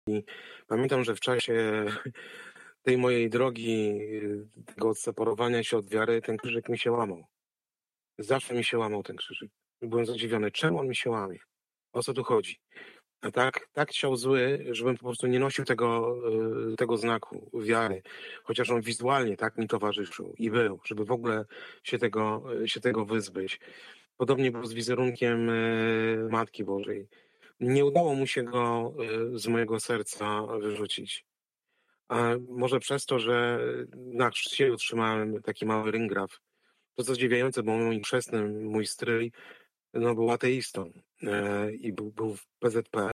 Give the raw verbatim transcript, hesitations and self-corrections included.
Pamiętam, że w czasie tej mojej drogi, tego odseparowania się od wiary, ten krzyżyk mi się łamał. Zawsze mi się łamał ten krzyżyk. Byłem zadziwiony, czemu on mi się łamie? O co tu chodzi? A tak, tak chciał zły, żebym po prostu nie nosił tego, y, tego znaku wiary, chociaż on wizualnie tak mi towarzyszył i był, żeby w ogóle się tego, y, się tego wyzbyć. Podobnie było z wizerunkiem y, Matki Bożej. Nie udało mu się go y, z mojego serca wyrzucić. A może przez to, że na chrzcie otrzymałem taki mały ryngraf. To co zdziwiające, bo mój chrzestny, mój stryj, no był ateistą e, i był, był w P Z P.